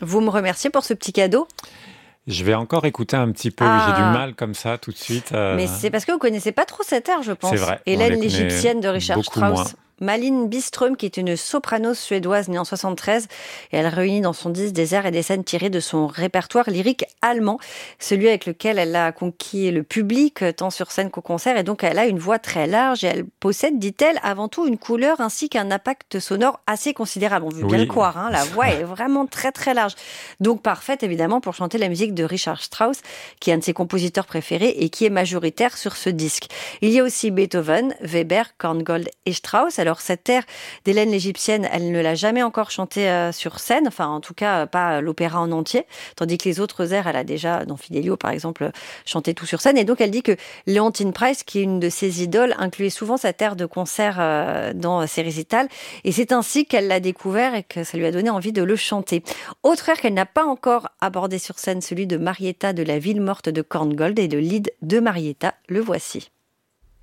Vous me remerciez pour ce petit cadeau. Je vais encore écouter un petit peu. J'ai du mal comme ça tout de suite. Mais c'est parce que vous connaissez pas trop cet air, je pense. C'est vrai. Hélène l'Égyptienne de Richard beaucoup Strauss. moins. Malin Byström, qui est une soprano suédoise née en 73, et elle réunit dans son disque des airs et des scènes tirées de son répertoire lyrique allemand, celui avec lequel elle a conquis le public, tant sur scène qu'au concert, et donc elle a une voix très large, et elle possède, dit-elle, avant tout une couleur ainsi qu'un impact sonore assez considérable. On veut bien le croire, hein, la voix est vraiment très très large. Donc parfaite évidemment pour chanter la musique de Richard Strauss, qui est un de ses compositeurs préférés et qui est majoritaire sur ce disque. Il y a aussi Beethoven, Weber, Korngold et Strauss. Alors cette air d'Hélène l'Égyptienne, elle ne l'a jamais encore chanté sur scène, enfin en tout cas pas l'opéra en entier, tandis que les autres airs, elle a déjà, dans Fidelio par exemple, chanté tout sur scène. Et donc elle dit que Leontyne Price, qui est une de ses idoles, incluait souvent cette air de concert dans ses récitals. Et c'est ainsi qu'elle l'a découvert et que ça lui a donné envie de le chanter. Autre air qu'elle n'a pas encore abordé sur scène, celui de Marietta de la ville morte de Korngold et le lied de Marietta. Le voici.